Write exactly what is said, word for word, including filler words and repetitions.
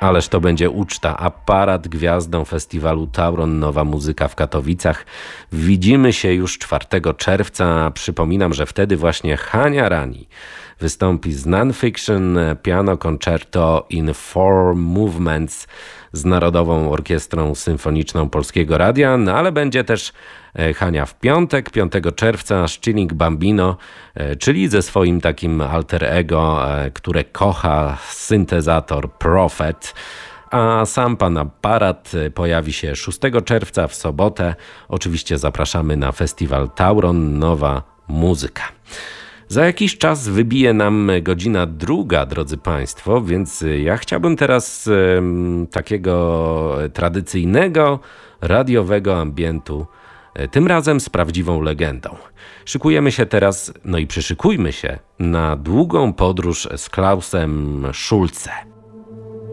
Ależ to będzie uczta. Aparat gwiazdą festiwalu Tauron Nowa Muzyka w Katowicach. Widzimy się już czwartego czerwca. Przypominam, że wtedy właśnie Hania Rani wystąpi z Nonfiction Piano Concerto in Four Movements z Narodową Orkiestrą Symfoniczną Polskiego Radia, no ale będzie też Hania w piątek, piątego czerwca z Chilling Bambino, czyli ze swoim takim alter ego, które kocha syntezator Prophet. A sam pan Aparat pojawi się szóstego czerwca w sobotę. Oczywiście zapraszamy na festiwal Tauron Nowa Muzyka. Za jakiś czas wybije nam godzina druga, drodzy Państwo, więc ja chciałbym teraz um, takiego tradycyjnego, radiowego ambientu, tym razem z prawdziwą legendą. Szykujemy się teraz, no i przyszykujmy się na długą podróż z Klausem Schulze.